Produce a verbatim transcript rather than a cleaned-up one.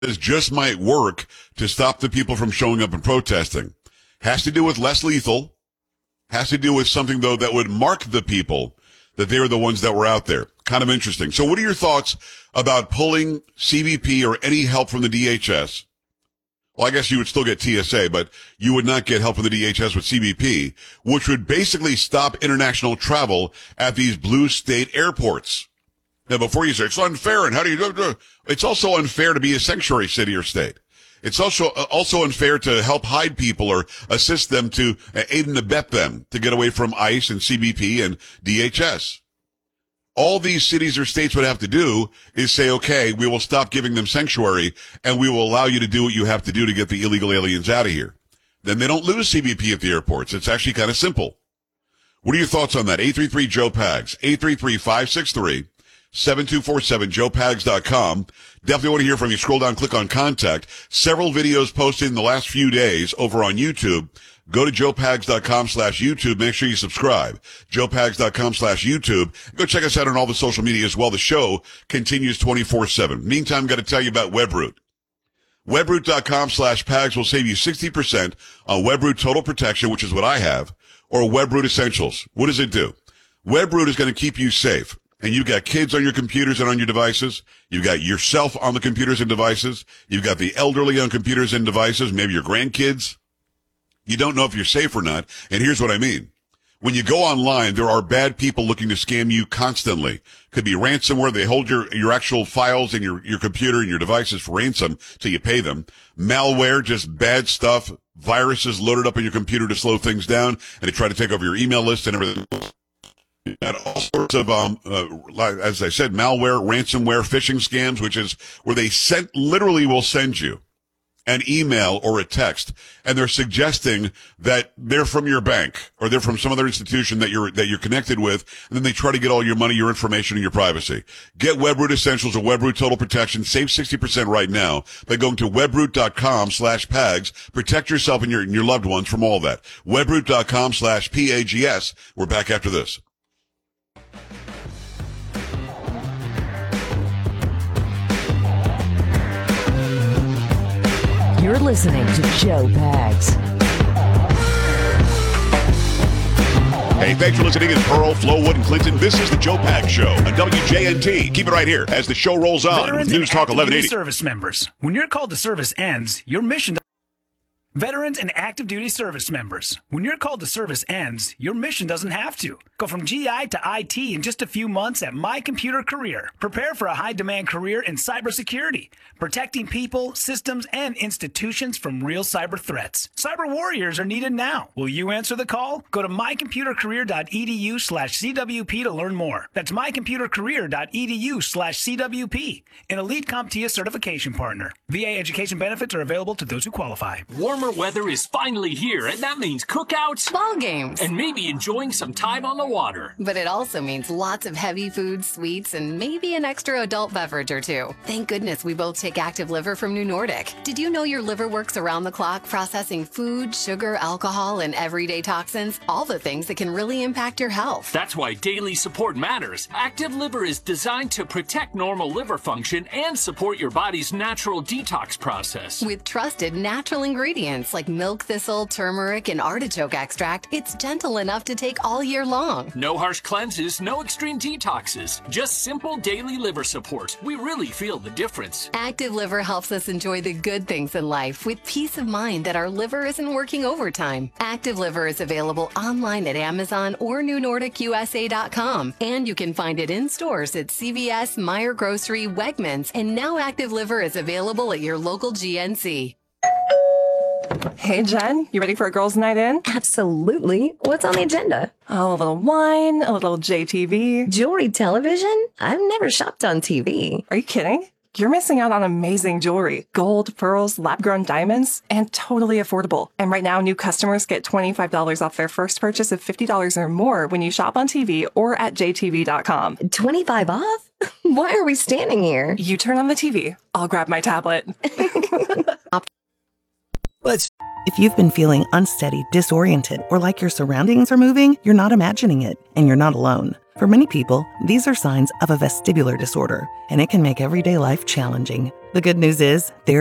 just might work to stop the people from showing up and protesting. Has to do with less lethal. Has to do with something, though, that would mark the people that they were the ones that were out there. Kind of interesting. So what are your thoughts about pulling C B P or any help from the D H S? Well, I guess you would still get T S A, but you would not get help from the D H S with C B P, which would basically stop international travel at these blue state airports. Now, before you say, it's unfair, and how do you do it? It's also unfair to be a sanctuary city or state. It's also also unfair to help hide people or assist them to aid and abet them to get away from ICE and C B P and D H S. All these cities or states would have to do is say, okay, we will stop giving them sanctuary, and we will allow you to do what you have to do to get the illegal aliens out of here. Then they don't lose C B P at the airports. It's actually kind of simple. What are your thoughts on that? eight three three, Joe Pags, eight three three, five six three, seven two four seven, joe pags dot com. Definitely want to hear from you. Scroll down, click on contact. Several videos posted in the last few days over on YouTube. Go to joe pags dot com slash YouTube. Make sure you subscribe. joe pags dot com slash YouTube. Go check us out on all the social media as well. The show continues twenty-four seven. Meantime, got to tell you about Webroot. Webroot dot com slash Pags will save you sixty percent on Webroot Total Protection, which is what I have, or Webroot Essentials. What does it do? Webroot is going to keep you safe. And you've got kids on your computers and on your devices. You've got yourself on the computers and devices. You've got the elderly on computers and devices, maybe your grandkids. You don't know if you're safe or not. And here's what I mean. When you go online, there are bad people looking to scam you constantly. Could be ransomware. They hold your, your actual files in your, your computer and your devices for ransom till you pay them. Malware, just bad stuff. Viruses loaded up on your computer to slow things down, and they try to take over your email list and everything. And all sorts of, um, uh, as I said, malware, ransomware, phishing scams, which is where they sent, literally will send you an email or a text, and they're suggesting that they're from your bank or they're from some other institution that you're that you're connected with, and then they try to get all your money, your information, and your privacy. Get Webroot Essentials or Webroot Total Protection. Save sixty percent right now by going to webroot dot com slash Pags. Protect yourself and your and your loved ones from all that. webroot dot com slash P A G S. We're back after this. You're listening to Joe Pags. Hey, thanks for listening in Pearl, Flowood, and Clinton. This is the Joe Pags Show on W J N T. Keep it right here as the show rolls on. Veterans News Talk eleven eighty. Service members. When your call to service ends, your mission... Veterans and active duty service members. When your call to service ends, your mission doesn't have to. Go from G I to I T in just a few months at My Computer Career. Prepare for a high-demand career in cybersecurity, protecting people, systems, and institutions from real cyber threats. Cyber warriors are needed now. Will you answer the call? Go to my computer career dot e d u slash C W P to learn more. That's my computer career dot e d u slash C W P, an elite CompTIA certification partner. V A education benefits are available to those who qualify. Warmer weather is finally here, and that means cookouts, ball games, and maybe enjoying some time on the water. But it also means lots of heavy food, sweets, and maybe an extra adult beverage or two. Thank goodness we both take Active Liver from New Nordic. Did you know your liver works around the clock processing food, sugar, alcohol, and everyday toxins? All the things that can really impact your health. That's why daily support matters. Active Liver is designed to protect normal liver function and support your body's natural detox process. With trusted natural ingredients like milk thistle, turmeric, and artichoke extract, it's gentle enough to take all year long. No harsh cleanses, no extreme detoxes, just simple daily liver support. We really feel the difference. Active Liver helps us enjoy the good things in life with peace of mind that our liver isn't working overtime. Active Liver is available online at Amazon or new nordic U S A dot com, and you can find it in stores at C V S, Meijer Grocery, Wegmans, and now Active Liver is available at your local G N C. Hey, Jen, you ready for a girls' night in? Absolutely. What's on the agenda? Oh, a little wine, a little J T V. Jewelry television? I've never shopped on T V. Are you kidding? You're missing out on amazing jewelry. Gold, pearls, lab-grown diamonds, and totally affordable. And right now, new customers get twenty-five dollars off their first purchase of fifty dollars or more when you shop on T V or at J T V dot com. twenty-five off? Why are we standing here? You turn on the T V. I'll grab my tablet. Let's. If you've been feeling unsteady, disoriented, or like your surroundings are moving, you're not imagining it, and you're not alone. For many people, these are signs of a vestibular disorder, and it can make everyday life challenging. The good news is, there